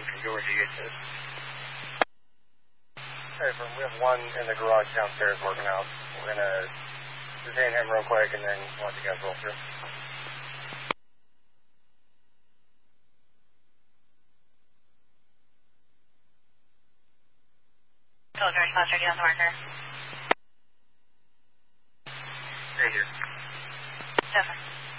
Georgia get this. Hey, we have one in the garage downstairs working out. We're going to detain him real quick and then let you guys roll through. Soldier, Foster, do you have the marker? Right here. Different.